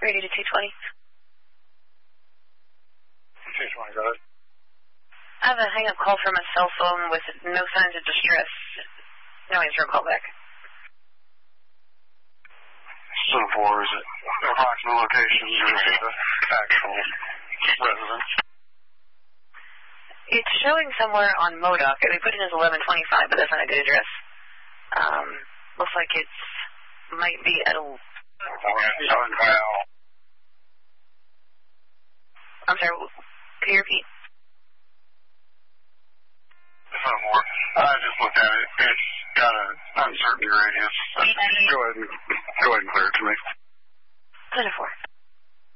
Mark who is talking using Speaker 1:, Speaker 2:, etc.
Speaker 1: Radio to 220.
Speaker 2: 220, go ahead.
Speaker 1: I have a hang-up call from a cell phone with no signs of distress. No answer call back.
Speaker 2: So far, is it approximate locations or is it the actual residence?
Speaker 1: It's showing somewhere on Modoc. They put it as 1125, but that's not a good address. Looks like it might be at a... I'm sorry, can you repeat?
Speaker 2: Somewhere. I just looked at it. It's got an uncertainty radius. Go ahead and clear it to me.
Speaker 1: 104.